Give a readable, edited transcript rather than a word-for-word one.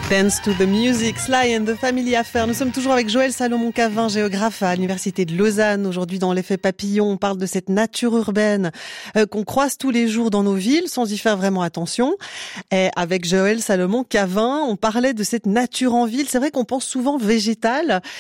Dance to the Music, Sly and the Family Affair. Nous sommes toujours avec Joël Salomon-Cavin, géographe à l'Université de Lausanne. Aujourd'hui, dans l'effet papillon, on parle de cette nature urbaine qu'on croise tous les jours dans nos villes, sans y faire vraiment attention. Et avec Joël Salomon-Cavin, on parlait de cette nature en ville. C'est vrai qu'on pense souvent végétale,